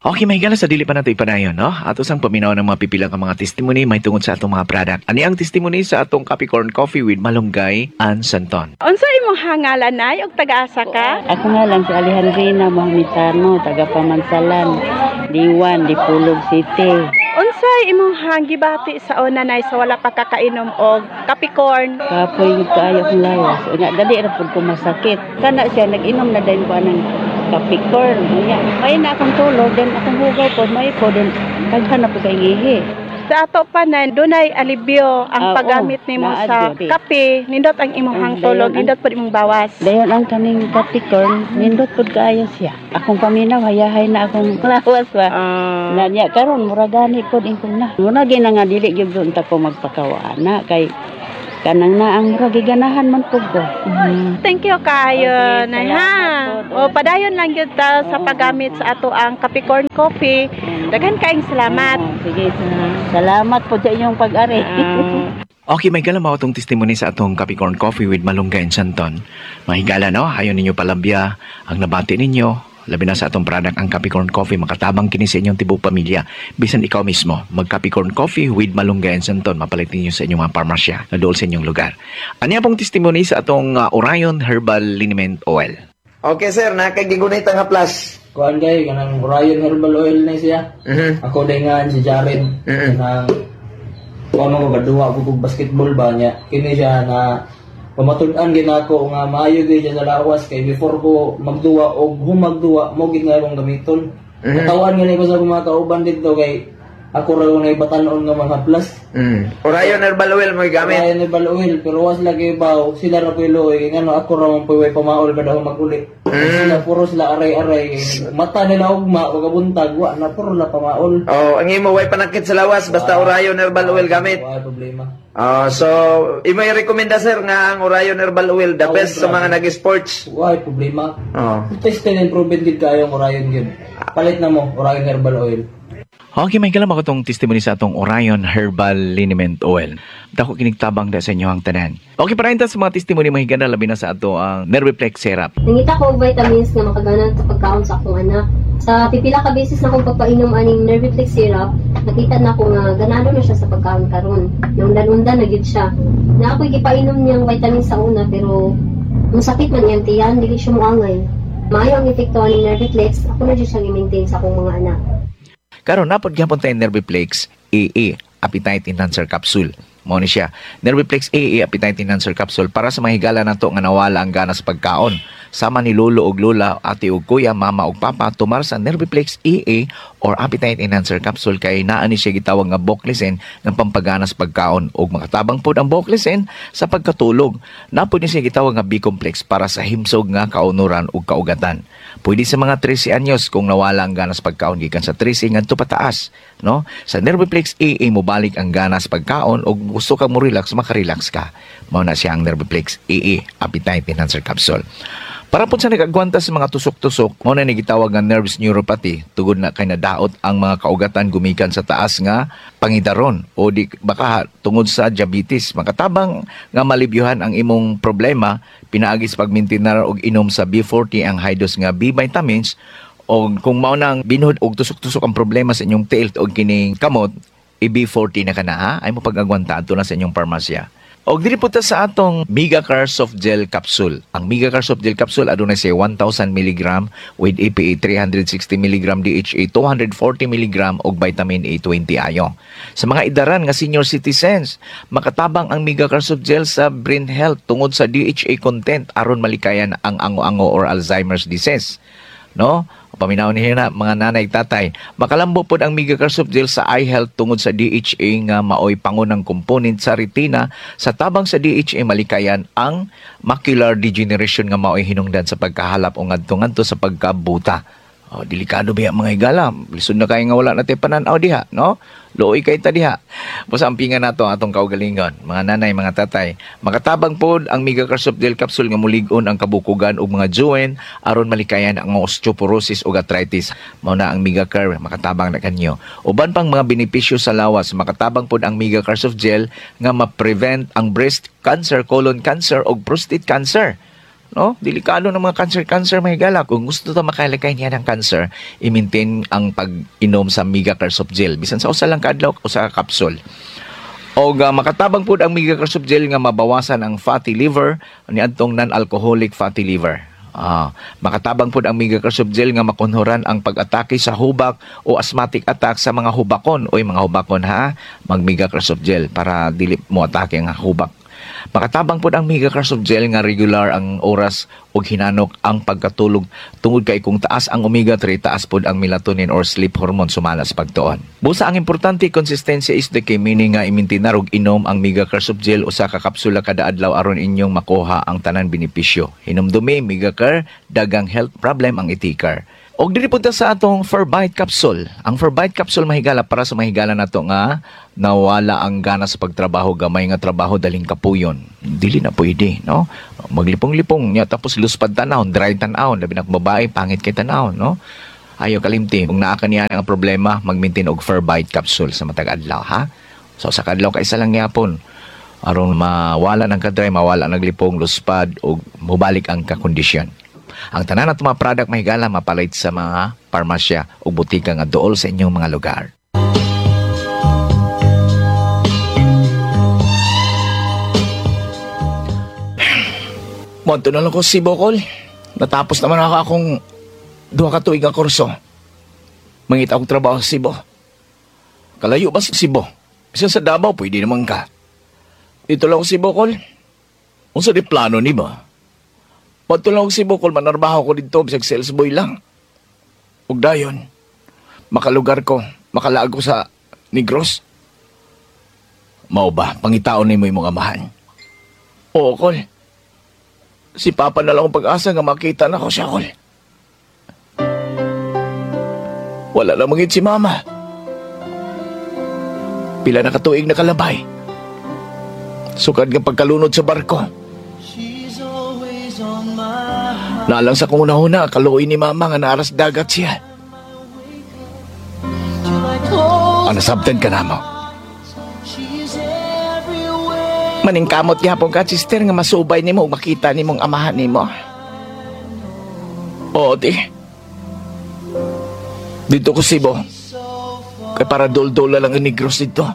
Okay, may gala sa dili pa nato ipadayon, no? Ato sang paminaw ng mga pipilang ka mga testimony may tungod sa atong mga product. Ani ang testimony sa atong Capricorn Coffee with Malunggay and Santon. Unsa imong hangalan nay og taga-asa ka? Ako nga lang si Alejandrina Mohamitano, taga Pamansalan, Diwan, Dipulog City. Unsay imong hanggibati sa una nay sa wala pa kakainom og Capricorn? Kapoy yung kaayo kong lawas. Unya, dali ra pud ko masakit. Kana siya, nag-inom na din ko ng Capricorn. Unya, may na akong tulog, then akong hugaw po, may po, then taghan na po kay ihi. Sa ato pa na dunay alibyo ang Oo, paggamit nimo sa naadyo, di. kape, nindot ang imong hangtulog, nindot pud imong bawas. Dayon ang kaning Capricorn, nindot pud kaayo siya. Akong paminaw, hayahay na akong lawas ba. Na niya karon mura gani pod ingkong na. Muna gina nga dili gyud doon ta ko magpakawana kay kanang na ang mura giganahan man pud ko. Thank you kayo Okay, nay salamat ha. po. O padayon lang gyud ta sa Oo. paggamit sa ato ang Capricorn Coffee. Daghan kaayong salamat. Sige, salamat po sa inyong pag-ari. Okay, may gala mao tong testimony sa atong Capricorn Coffee with Malunggay and Santon. Mahigala, no? Ayaw ninyo palambya ang nabati ninyo. Labi na sa atong product ang Capricorn Coffee, makatabang kini sa inyong tibok pamilya. Bisan ikaw mismo, mag Capricorn Coffee with Malunggay and Santon, mapalit ninyo sa inyong mga parmasya na dool sa inyong lugar. Ano pong testimony sa atong Orion Herbal Liniment Oil? Okay sir, nakagigunit nga plus. Kuan kay kanang Orion Herbal Oil na siya. Ako din nga si Jared. Nang ano ko gaduwa ko kog basketball ba niya. Kini siya na pamatud-an gid ako nga maayo gid siya sa lawas kay before ko magduwa og humagduwa mo gid nga akong gamiton. Katawan nga ko sa mga kauban dito kay ako ra na ibatan-on nga mga plus. Orion Herbal Oil mo gamit. Orion Herbal Oil pero was lagi baw sila ra piloy ngano ako ra man puway pamaol kada maguli. Sila puro sila aray-aray mata nila ugma ug buntag wa na puro la pamaol. Oh, ang imo way panakit sa lawas basta Orion Herbal Oil gamit. Wala problema. So imo i-rekomenda sir nga ang Orion Herbal Oil the best sa mga nag-sports. Wala problema. Oh. Test and improvement gid kayo ang Orion gid. Palit na mo Orion Herbal Oil. Okay, may gala ako tong testimony sa atong Orion Herbal Liniment Oil. Dako kinigtabang da sa inyo ang tanan. Okay, para sa mga testimony mahigala labi na sa ato ang Nerviplex Syrup. Nangita ko og vitamins nga makagana sa pagkaon sa akong anak. Sa pipila ka beses na akong pagpainom aning Nerviplex syrup, nakita na ko nga ganado na siya sa pagkaon karon. Naundan-undan na gyud siya. Na ako'y gipainom niyang vitamins sa una pero masakit man iyang tiyan, dili siya moangay. Maayo ang epekto aning Nerviplex, ako na gyud siya i-maintain sa akong mga anak. Karon napod gyapon tayo Nerviplex AA Appetite Enhancer Capsule. Mao ni siya. Nerviplex AA Appetite Enhancer Capsule para sa mga higala nato nga nawala ang gana sa pagkaon. Sama ni lolo og lola, ate og kuya, mama og papa tumar sa Nerviplex AA or Appetite Enhancer Capsule kay naa ni siya gitawag nga Boclisen nga pampagana sa pagkaon ug makatabang pod ang Boclisen sa pagkatulog. Napod ni siya gitawag nga B-complex para sa himsog nga kaunuran ug kaugatan. Pwede sa mga 13 anyos kung nawala ang ganas pagkaon gikan sa 13 ngadto pataas, no? Sa Nerviplex AA mo balik ang ganas pagkaon ug gusto ka mo relax, makarelax ka. Mao na siya ang Nerviplex AA Appetite Enhancer Capsule. Para po sa nagagwanta sa mga tusok-tusok, mao na nagitawag nga nerves neuropathy tugod na kay nadaot ang mga kaugatan gumikan sa taas nga pangidaron o di baka tungod sa diabetes. Makatabang nga malibyuhan ang imong problema, pinaagi sa pagmintinar og inom sa B40 ang high dose nga B vitamins o kung mao nang binhod og tusok-tusok ang problema sa inyong tilt o kining kamot, B40 na kana ha, ay mo pag-agwanta adto na sa inyong parmasya. Og diri po ta sa atong Megacar Soft Gel Capsule. Ang Megacar Soft Gel Capsule adunay siya 1,000 mg with EPA 360 mg DHA 240 mg og vitamin A20 ayo. Sa mga idaran nga senior citizens, makatabang ang Megacar Soft Gel sa brain health tungod sa DHA content aron malikayan ang ango-ango or Alzheimer's disease. No? Paminaw niya na mga nanay tatay. Makalambo pod ang Megacar Soft Gel sa eye health tungod sa DHA nga maoy pangunang component sa retina. Sa tabang sa DHA malikayan ang macular degeneration nga maoy hinungdan sa pagkahalap o ngadto-ngadto sa pagkabuta. Oh, delikado ba mga higala? Lisod na kayo nga wala natin pananaw diha, no? Looy kay ta diha. Pusampingan nato atong kaugalingon, mga nanay, mga tatay. Makatabang pod ang Megacar Soft Gel Capsule nga mulig-on ang kabukugan ug mga joint aron malikayan ang osteoporosis ug arthritis. Mao na ang Megacar, makatabang na kanyo. Uban pang mga benepisyo sa lawas, makatabang pod ang Megacar Soft Gel nga ma-prevent ang breast cancer, colon cancer ug prostate cancer. no? Delikado ng mga cancer mahigala. Kung gusto ta makalikay niya ng cancer, i-maintain ang pag-inom sa Megacare Soft Gel. Bisan sa usa lang ka adlaw o sa capsule. O makatabang po ang Megacare Soft Gel nga mabawasan ang fatty liver niadtong non-alcoholic fatty liver. Makatabang po ang Megacare Soft Gel nga makonhoran ang pag-atake sa hubak o asthmatic attack sa mga hubakon. Oy, mga hubakon ha, mag Megacare Soft Gel para dili mo atake ang hubak. Makatabang po ang Megacare Soft Gel nga regular ang oras o hinanok ang pagkatulog tungod kay kung taas ang omega-3, taas po ang melatonin or sleep hormone sumala sa pagtuon. Busa ang importante, konsistensya is the key, meaning nga imintinar og inom ang Megacare Soft Gel usa ka kapsula kada adlaw aron inyong makuha ang tanan benepisyo. Hinumdumi Megacare, dagang health problem ang itikar. Og diri punta sa atong Ferbite capsule. Ang Ferbite capsule mahigala para sa mahigala nato nga nawala ang gana sa pagtrabaho, gamay nga trabaho daling kapuyon. Dili na pwede, no? Maglipong-lipong nya tapos luspad tanawon, dry tanawon, labi na babae pangit kay tanawon, no? Ayo kalimti, kung naa kaniya ang problema, mag-maintain og Ferbite capsule sa matag adlaw, ha? So sa kadlaw kaisa lang gyapon aron mawala ng kadry, mawala naglipong, luspad og mubalik ang kakondisyon. Ang tanan at mga product mahigala mapalit sa mga parmasya o butika nga dool sa inyong mga lugar. Monto na lang ko si Bokol. Natapos naman ako akong 2 ka tuig nga kurso. Mangita akong trabaho sa Cebu. Kalayo ba sa Cebu? Isa sa Davao, pwede naman ka. Dito lang ako si Bokol. Unsa di plano ni ba? Patulong si Bukol, manarbaho ko dito, bisag sales boy lang. Ug dayon, makalugar ko, makalaag ko sa Negros. Mao ba, pangitaon ni mo yung mga amahan? Oo, Kol. Si Papa na lang ang pag-asa nga makita na ko siya, Kol. Wala lang mangit si Mama. Pila na katuig na kalabay. Sukad nga pagkalunod sa barko. Nalang sa kung una-una, kaluoy ni Mama nga naaras dagat siya. Sabtan ka na mo. Maningkamot yapon ka, sister, nga masubay ni mo, makita ni mong amahan ni mo. Oo, di. Dito ko Cebu. Kaya para dol-dola lang ang Negros dito.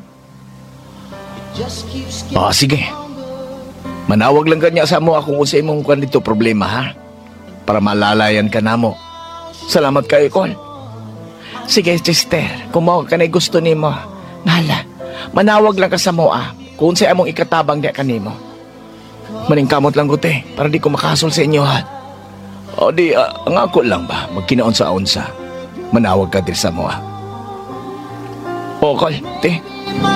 Sige. Manawag lang kanya sa mo akong usay mong kwan dito problema, ha? Para malalayan ka na mo. Salamat kayo, Kol. Sige, sister, kung mo ka na gusto ni mo, nala, manawag lang ka sa mo, kung sa'y among ikatabang niya ka ni mo. Maningkamot lang ko, te, para di ko makasol sa inyo, ha? O di, ang ako lang ba, magkinaon sa unsa, manawag ka din sa mo, ha? O, Kol, te,